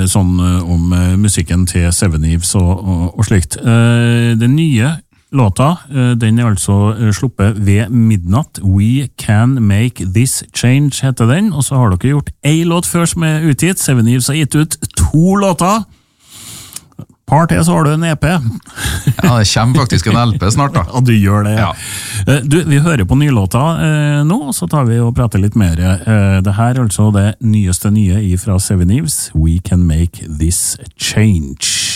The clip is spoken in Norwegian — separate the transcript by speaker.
Speaker 1: sånn om musikken til Seven Eves og slikt. Den nye låta, den altså sluppet ved midnatt. We Can Make This Change heter den, og så har dere gjort en låt før som utgitt. Seven Eves har gitt ut 2 låter. Par til så har du en EP.
Speaker 2: Ja, det kommer faktisk en LP snart da.
Speaker 1: Ja, du gjør det. Ja. Du, vi hører på nylåta nå, så tar vi og prater litt mer. Det her altså det nyeste nye fra Seven Eves. We Can Make This Change.